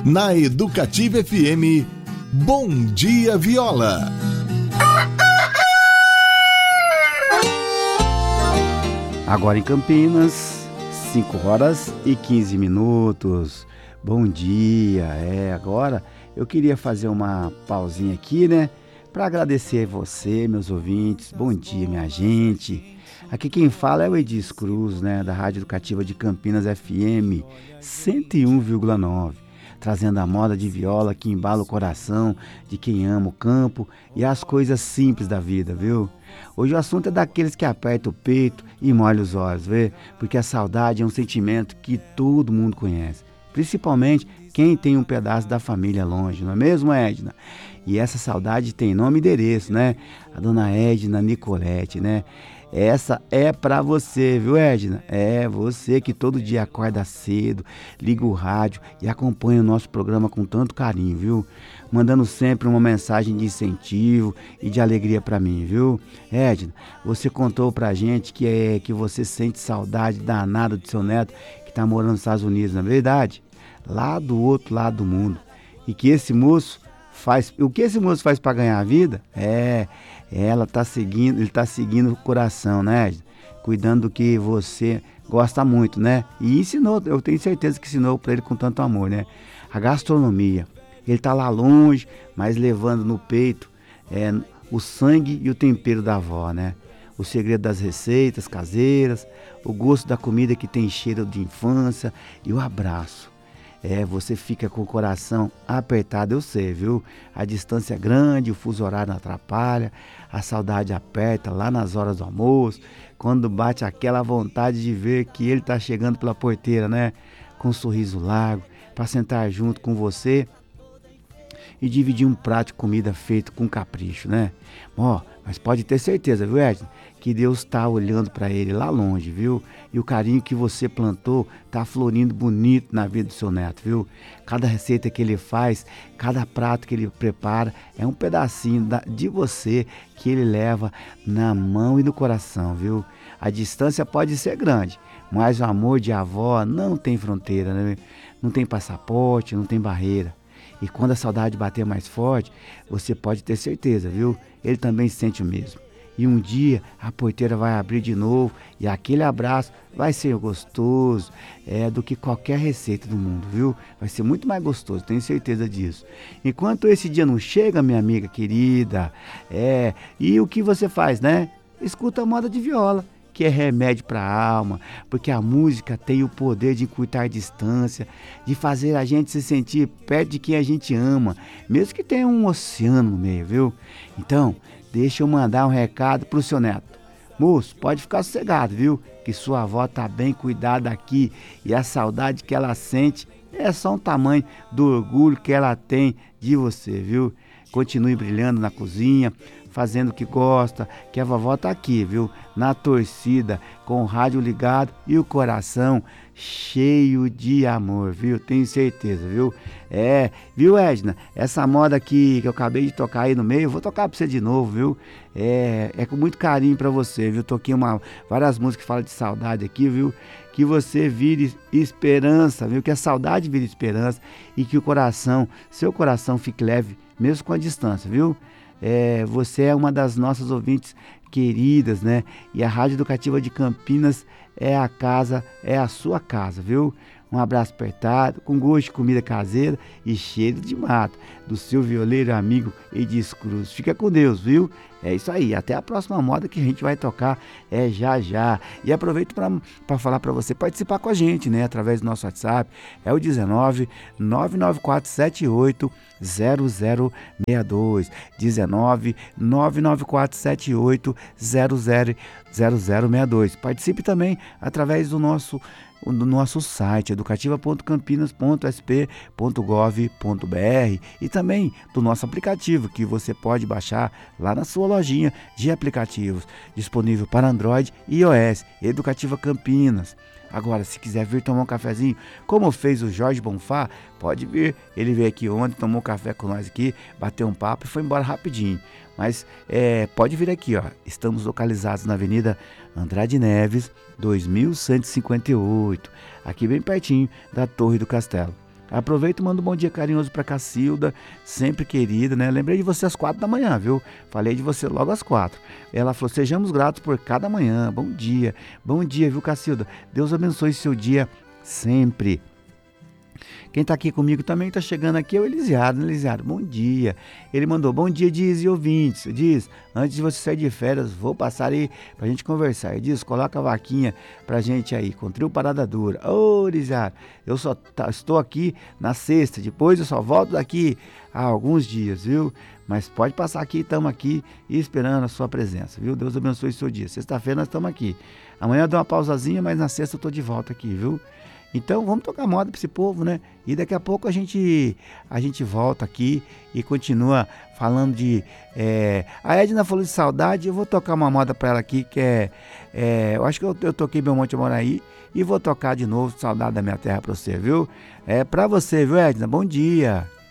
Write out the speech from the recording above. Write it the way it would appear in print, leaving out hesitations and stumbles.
Na Educativa FM, Bom Dia Viola. Agora em Campinas, 5h15. Bom dia. Agora eu queria fazer uma pausinha aqui, né? Para agradecer você, meus ouvintes. Bom dia, minha gente. Aqui quem fala é o Edis Cruz, né? Da Rádio Educativa de Campinas FM 101,9. Trazendo a moda de viola que embala o coração de quem ama o campo e as coisas simples da vida, viu? Hoje o assunto é daqueles que apertam o peito e molham os olhos, vê? Porque a saudade é um sentimento que todo mundo conhece. Principalmente quem tem um pedaço da família longe, não é mesmo, Edna? E essa saudade tem nome e endereço, né? A dona Edna Nicolete, né? Essa é pra você, viu, Edna? É você que todo dia acorda cedo, liga o rádio e acompanha o nosso programa com tanto carinho, viu? Mandando sempre uma mensagem de incentivo e de alegria pra mim, viu? Edna, você contou pra gente que você sente saudade danada do seu neto que tá morando nos Estados Unidos, não é verdade? Lá do outro lado do mundo. E que esse moço faz... O que esse moço faz pra ganhar a vida? Ele tá seguindo o coração, né? Cuidando do que você gosta muito, né? E ensinou, eu tenho certeza que ensinou para ele com tanto amor, né? A gastronomia. Ele tá lá longe, mas levando no peito o sangue e o tempero da avó, né? O segredo das receitas caseiras, o gosto da comida que tem cheiro de infância e o abraço. Você fica com o coração apertado, eu sei, viu? A distância é grande, o fuso horário não atrapalha, a saudade aperta lá nas horas do almoço, quando bate aquela vontade de ver que ele tá chegando pela porteira, né? Com um sorriso largo, para sentar junto com você e dividir um prato de comida feito com capricho, né? Mas pode ter certeza, viu, Edson? Que Deus está olhando para ele lá longe, viu? E o carinho que você plantou tá florindo bonito na vida do seu neto, viu? Cada receita que ele faz, cada prato que ele prepara, é um pedacinho de você que ele leva na mão e no coração, viu? A distância pode ser grande, mas o amor de avó não tem fronteira, né? Não tem passaporte, não tem barreira. E quando a saudade bater mais forte, você pode ter certeza, viu? Ele também sente o mesmo. E um dia a porteira vai abrir de novo e aquele abraço vai ser gostoso do que qualquer receita do mundo, viu? Vai ser muito mais gostoso, tenho certeza disso. Enquanto esse dia não chega, minha amiga querida, e o que você faz, né? Escuta a moda de viola, que é remédio para a alma, porque a música tem o poder de encurtar distância, de fazer a gente se sentir perto de quem a gente ama, mesmo que tenha um oceano no meio, viu? Então, deixa eu mandar um recado pro seu neto. Moço, pode ficar sossegado, viu? Que sua avó tá bem cuidada aqui e a saudade que ela sente é só um tamanho do orgulho que ela tem de você, viu? Continue brilhando na cozinha, fazendo o que gosta, que a vovó tá aqui, viu? Na torcida, com o rádio ligado e o coração cheio de amor, viu? Tenho certeza, viu? Viu, Edna? Essa moda aqui que eu acabei de tocar aí no meio, eu vou tocar pra você de novo, viu? É com muito carinho pra você, viu? Toquei várias músicas que falam de saudade aqui, viu? Que você vire esperança, viu? Que a saudade vire esperança e que seu coração fique leve, mesmo com a distância, viu? Você é uma das nossas ouvintes queridas, né? E a Rádio Educativa de Campinas é a sua casa, viu? Um abraço apertado, com gosto de comida caseira e cheiro de mato, do seu violeiro amigo Edis Cruz. Fica com Deus, viu? É isso aí, até a próxima moda que a gente vai tocar já já. E aproveito para falar para você participar com a gente, né? Através do nosso WhatsApp, é o 19 99478 0062, 19 99478 0062. Participe também através do nosso site educativa.campinas.sp.gov.br e também do nosso aplicativo que você pode baixar lá na sua lojinha de aplicativos, disponível para Android e iOS, Educativa Campinas. Agora, se quiser vir tomar um cafezinho, como fez o Jorge Bonfá, pode vir. Ele veio aqui ontem, tomou um café com nós aqui, bateu um papo e foi embora rapidinho. Mas pode vir aqui, ó. Estamos localizados na Avenida Andrade Neves, 2158, aqui bem pertinho da Torre do Castelo. Aproveito e mando um bom dia carinhoso para Cacilda, sempre querida, né? Lembrei de você às 4 da manhã, viu? Falei de você logo às 4. Ela falou, sejamos gratos por cada manhã. Bom dia, viu, Cacilda? Deus abençoe seu dia sempre. Quem está aqui comigo também está chegando aqui é o Elisiado, né, Elisiado? Bom dia. Ele mandou, bom dia, Diz e ouvintes. Diz, antes de você sair de férias, vou passar aí pra gente conversar. Diz, coloca a vaquinha pra gente aí, com trio Parada Dura. Ô, Elisiado, eu só estou aqui na sexta, depois eu só volto daqui a alguns dias, viu? Mas pode passar aqui, estamos aqui esperando a sua presença, viu? Deus abençoe o seu dia. Sexta-feira nós estamos aqui. Amanhã eu dou uma pausazinha, mas na sexta eu tô de volta aqui, viu? Então vamos tocar moda para esse povo, né? E daqui a pouco a gente volta aqui e continua falando de... A Edna falou de saudade, eu vou tocar uma moda para ela aqui, que eu acho que eu toquei Belmonte Moraí e vou tocar de novo Saudade da Minha Terra para você, viu? É para você, viu, Edna? Bom dia!